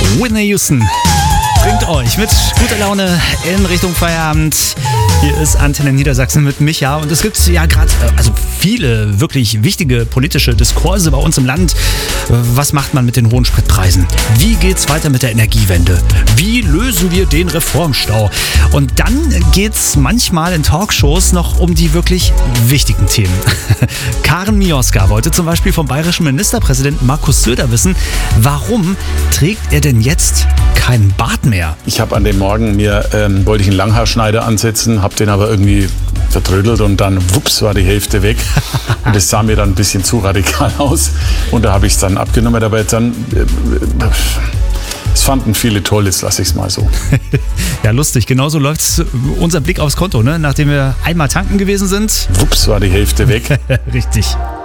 Whitney Houston bringt euch mit guter Laune in Richtung Feierabend. Hier ist Antenne Niedersachsen mit Micha und es gibt ja gerade viele wirklich wichtige politische Diskurse bei uns im Land. Was macht man mit den hohen Spritpreisen? Wie geht's weiter mit der Energiewende? Wie lösen wir den Reformstau? Und dann geht's manchmal in Talkshows noch um die wirklich wichtigen Themen. Karen Mioska wollte zum Beispiel vom bayerischen Ministerpräsidenten Markus Söder wissen, warum trägt er denn jetzt keinen Bart mehr? Ich habe an dem Morgen wollte ich einen Langhaarschneider ansetzen, habe den aber irgendwie vertrödelt und dann wups war die Hälfte weg und das sah mir dann ein bisschen zu radikal aus und da habe ich es dann abgenommen, aber dann es fanden viele toll, jetzt lasse ich es mal so. Ja, lustig, genauso läuft unser Blick aufs Konto, ne? Nachdem wir einmal tanken gewesen sind. Wups war die Hälfte weg. Richtig.